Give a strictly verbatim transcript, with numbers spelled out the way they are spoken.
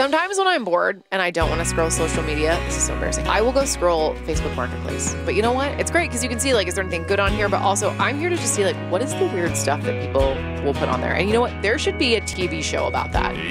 Sometimes when I'm bored and I don't want to scroll social media, this is so embarrassing, I will go scroll Facebook Marketplace. But you know what? It's great because you can see, like, is there anything good on here? But also, I'm here to just see, like, what is the weird stuff that people will put on there? And you know what? There should be a T V show about that.